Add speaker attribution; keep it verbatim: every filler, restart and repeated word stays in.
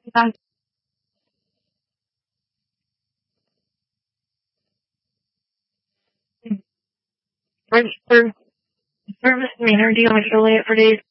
Speaker 1: Yeah. For, for service manner, do you want me to delay it for days?